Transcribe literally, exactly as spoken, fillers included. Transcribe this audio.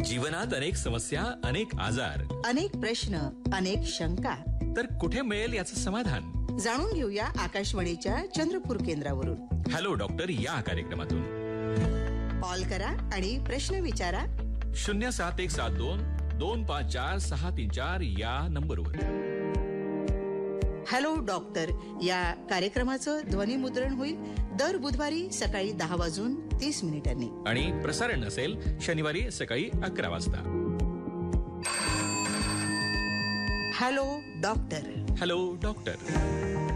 जीवनात अनेक समस्या, अनेक आजार, अनेक प्रश्न, अनेक शंका. तर कुठे मिळेल याचं समाधान? जाणून घेऊया आकाशवाणीच्या चंद्रपूर केंद्रावरून. हॅलो डॉक्टर या कार्यक्रमातून कॉल करा आणि प्रश्न विचारा. शून्य सात एक सात दोन दोन पाच चार सहा तीन चार या नंबरवर. हॅलो डॉक्टर या कार्यक्रमाचं ध्वनिमुद्रण होईल दर बुधवारी सकाळी दहा वाजून तीस मिनिटांनी आणि प्रसारण असेल शनिवारी सकाळी अकरा वाजता. Hello doctor. Hello doctor.